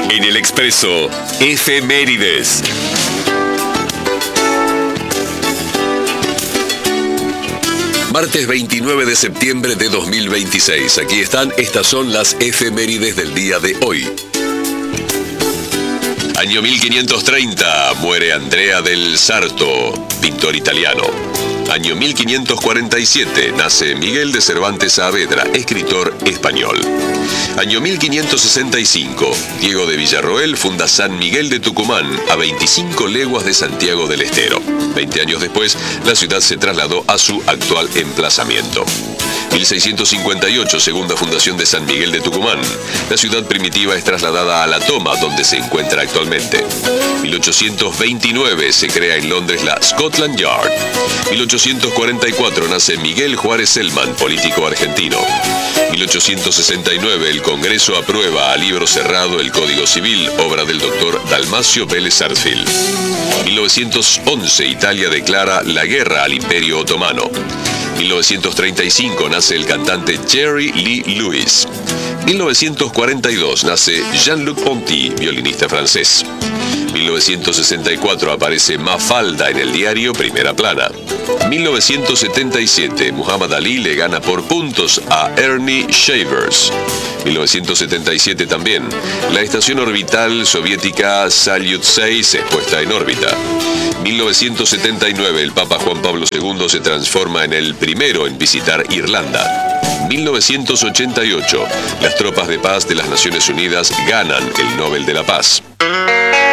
En el Expreso, efemérides. Martes 29 de septiembre de 2026. Aquí están, estas son las efemérides del día de hoy. Año 1530, muere Andrea del Sarto, pintor italiano. Año 1547, nace Miguel de Cervantes Saavedra, escritor español. Año 1565, Diego de Villarroel funda San Miguel de Tucumán, a 25 leguas de Santiago del Estero. 20 años después, la ciudad se trasladó a su actual emplazamiento. 1658, segunda fundación de San Miguel de Tucumán. La ciudad primitiva es trasladada a La Toma, donde se encuentra actualmente. 1829, se crea en Londres la Scotland Yard. 1844, nace Miguel Juárez Celman, político argentino. 1869, el Congreso aprueba a libro cerrado el Código Civil, obra del doctor Dalmacio Vélez Sarsfield. 1911, Italia declara la guerra al Imperio Otomano. 1935, nace el cantante Jerry Lee Lewis. 1942, nace Jean-Luc Ponty, violinista francés. 1964, aparece Mafalda en el diario Primera Plana. 1977, Muhammad Ali le gana por puntos a Ernie Shavers. 1977 también, la estación orbital soviética Salyut 6 es puesta en órbita. 1979, el Papa Juan Pablo II se transforma en el primero en visitar Irlanda. 1988, las tropas de paz de las Naciones Unidas ganan el Nobel de la Paz.